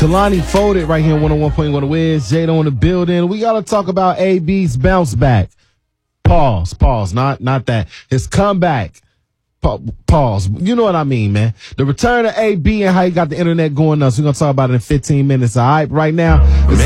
Kalani folded right here on 101.1 The Wiz. Jada on the building. We got to talk about AB's bounce back. Pause. Not that. His comeback. Pause. You know what I mean, man. The return of AB and how he got the internet going nuts. We're going to talk about it in 15 minutes. All right, right now.